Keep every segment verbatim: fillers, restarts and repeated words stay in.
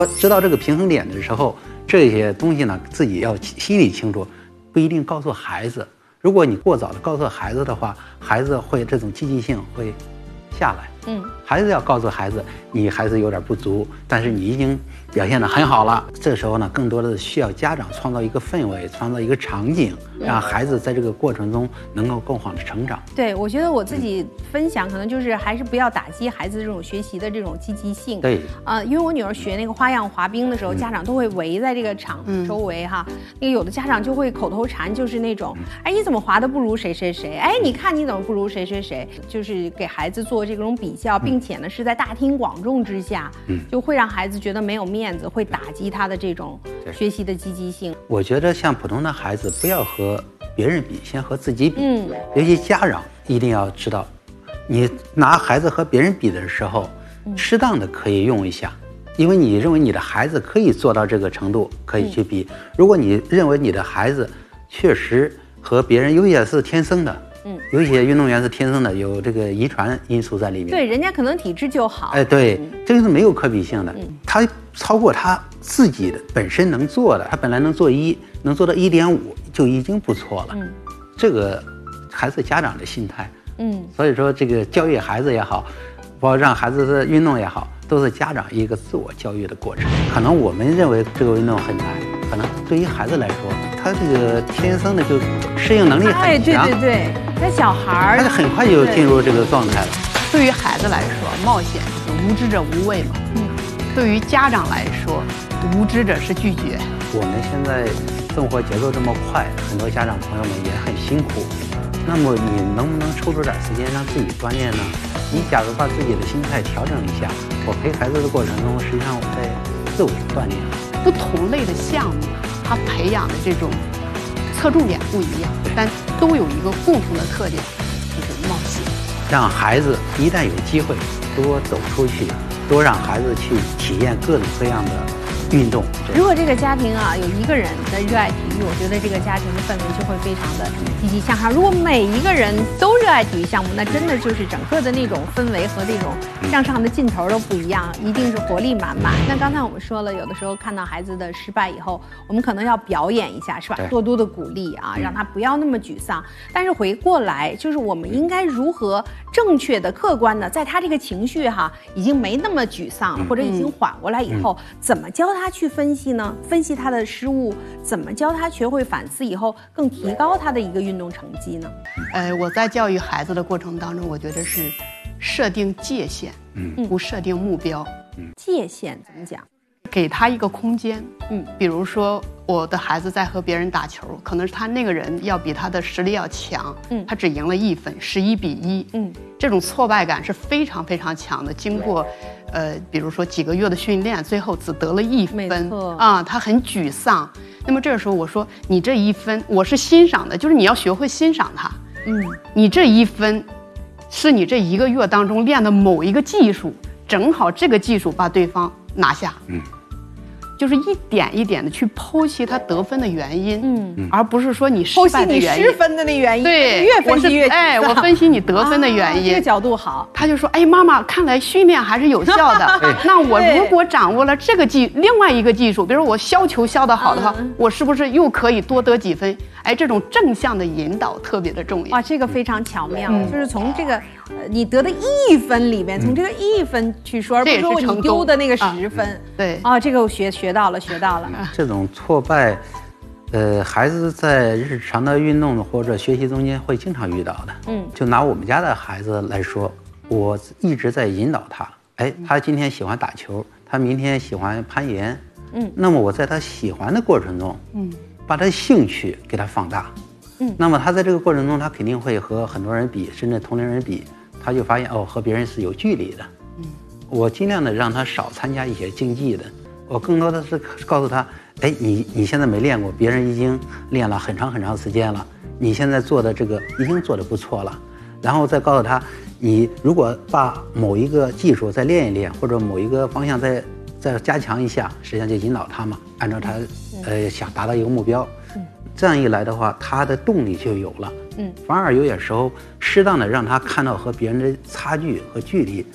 知道这个平衡点的时候，这些东西呢，自己要心里清楚，不一定告诉孩子。如果你过早的告诉孩子的话，孩子会这种积极性会下来。嗯，孩子要告诉孩子，你孩子有点不足，但是你已经表现得很好了。这时候呢，更多的需要家长创造一个氛围，创造一个场景，让孩子在这个过程中能够更好的成长。 对，我觉得我自己分享可能就是还是不要打击孩子这种学习的这种积极性。 对， 啊、呃，因为我女儿学那个花样滑冰的时候，嗯、家长都会围在这个场周围哈。嗯、那个有的家长就会口头禅，就是那种，哎，你怎么滑的不如谁谁谁？哎，你看你怎么不如谁谁谁？就是给孩子做这种比较，并且呢是在大庭广众之下，嗯，就会让孩子觉得没有面子，会打击他的这种学习的积极性。 我觉得像普通的孩子，不要和别人比，先和自己比。嗯，尤其家长一定要知道，你拿孩子和别人比的时候，适当的可以用一下，因为你认为你的孩子可以做到这个程度，可以去比。如果你认为你的孩子确实和别人有些是天生的。嗯，有一些运动员是天生的，有这个遗传因素在里面。 对，人家可能体质就好。 哎，对，嗯、这个是没有可比性的。嗯、他超过他自己的本身能做的，他本来能做一，能做到一点五就已经不错了。嗯，这个还是家长的心态。嗯，所以说这个教育孩子也好，包括让孩子的运动也好，都是家长一个自我教育的过程。可能我们认为这个运动很难，可能对于孩子来说，他这个天生的就适应能力很强。 哎，对对对。那小孩儿， 他很快就进入这个状态了。 对于孩子来说，冒险是无知者无畏嘛。嗯。对于家长来说，无知者是拒绝。 我们现在生活节奏这么快，很多家长朋友们也很辛苦。那么你能不能抽出点时间让自己锻炼呢？你假如把自己的心态调整一下，我陪孩子的过程中，实际上我在自我锻炼。 不同类的项目，他培养的这种侧重点不一样，但都有一个共同的特点，就是冒险。 让孩子一旦有机会，多走出去，多让孩子去体验各种各样的运动。 如果这个家庭啊有一个人的热爱体育，我觉得这个家庭的氛围就会非常的积极向上。如果每一个人都热爱体育项目，那真的就是整个的那种氛围和这种向上的劲头都不一样，一定是活力满满。那刚才我们说了，有的时候看到孩子的失败以后，我们可能要表演一下，是吧？多多的鼓励啊，让他不要那么沮丧。但是回过来，就是我们应该如何正确的、客观的，在他这个情绪哈已经没那么沮丧了，或者已经缓过来以后，嗯、怎么教他去分析呢？分析他的失误，怎么教他学会反思以后，更提高他的一个运动成绩呢？ 呃，我在教育孩子的过程当中，我觉得是设定界限，嗯，不设定目标。 嗯，界限怎么讲？ 给他一个空间，嗯，比如说我的孩子在和别人打球，可能是他那个人要比他的实力要强，嗯，他只赢了一分，十一比一，嗯，这种挫败感是非常非常强的。经过，呃，比如说几个月的训练，最后只得了一分，啊，他很沮丧。那么这个时候我说，你这一分我是欣赏的，就是你要学会欣赏他，嗯，你这一分是你这一个月当中练的某一个技术，正好这个技术把对方拿下，嗯。就是一点一点的去剖析他得分的原因，嗯，而不是说你失败的原因， 剖析你失分的那原因， 对， 越分析越哎，我分析你得分的原因， 啊、这个角度好。 他就说，哎，妈妈，看来训练还是有效的。那我如果掌握了这个技，另外一个技术，比如我削球削得好的话，嗯、我是不是又可以多得几分？哎，这种正向的引导特别的重要。 哇，这个非常巧妙，嗯、就是从这个呃你得的一分里边，嗯、从这个一分去说，而不是说你丢的那个十分。啊对啊，这个我学学到了，学到了。 这种挫败，呃，孩子在日常的运动或者学习中间会经常遇到的。嗯，就拿我们家的孩子来说，我一直在引导他。哎，他今天喜欢打球，他明天喜欢攀岩。嗯，那么我在他喜欢的过程中，嗯，把他的兴趣给他放大。嗯，那么他在这个过程中，他肯定会和很多人比，甚至同龄人比，他就发现哦，和别人是有距离的。嗯，我尽量的让他少参加一些竞技的。我更多的是告诉他，哎，你你现在没练过，别人已经练了很长很长时间了，你现在做的这个已经做得不错了，然后再告诉他，你如果把某一个技术再练一练，或者某一个方向再再加强一下，实际上就引导他嘛，按照他呃想达到一个目标，这样一来的话，他的动力就有了，嗯，反而有些时候适当的让他看到和别人的差距和距离。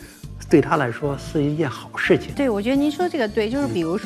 对他来说是一件好事情。 对，我觉得您说这个对，就是比如说。